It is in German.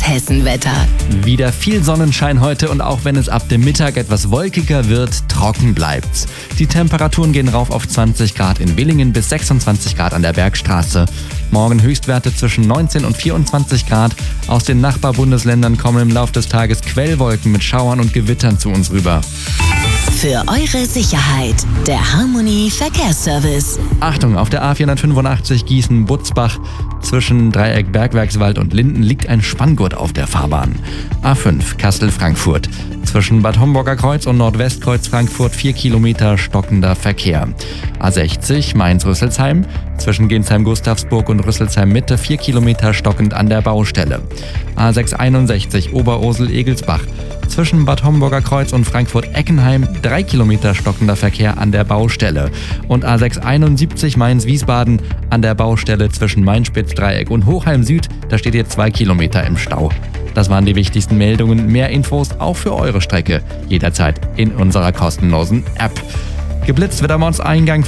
Hessenwetter. Wieder viel Sonnenschein heute und auch wenn es ab dem Mittag etwas wolkiger wird, trocken bleibt's. Die Temperaturen gehen rauf auf 20 Grad in Willingen bis 26 Grad an der Bergstraße. Morgen Höchstwerte zwischen 19 und 24 Grad. Aus den Nachbarbundesländern kommen im Lauf des Tages Quellwolken mit Schauern und Gewittern zu uns rüber. Für eure Sicherheit, der Harmony Verkehrsservice. Achtung, auf der A485 Gießen-Butzbach zwischen Dreieck Bergwerkswald und Linden liegt ein Spanngurt auf der Fahrbahn. A5 Kassel-Frankfurt zwischen Bad Homburger Kreuz und Nordwestkreuz Frankfurt 4 Kilometer stockender Verkehr. A60 Mainz-Rüsselsheim zwischen Gensheim-Gustavsburg und Rüsselsheim-Mitte 4 Kilometer stockend an der Baustelle. A661 Oberursel-Egelsbach zwischen Bad Homburger Kreuz und Frankfurt-Eckenheim 3 Kilometer stockender Verkehr an der Baustelle. Und A671 Mainz-Wiesbaden an der Baustelle zwischen Mainspitz-Dreieck und Hochheim Süd, da steht ihr 2 Kilometer im Stau. Das waren die wichtigsten Meldungen. Mehr Infos auch für eure Strecke jederzeit in unserer kostenlosen App. Geblitzt wird am Ortseingang